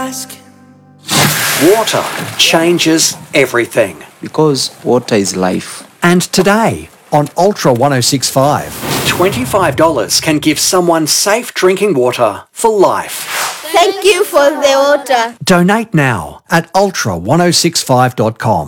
ask? Water changes everything. Because water is life. And today on Ultra 1065. $25 can give someone safe drinking water for life. Thank you for the water. Donate now at ultra1065.com.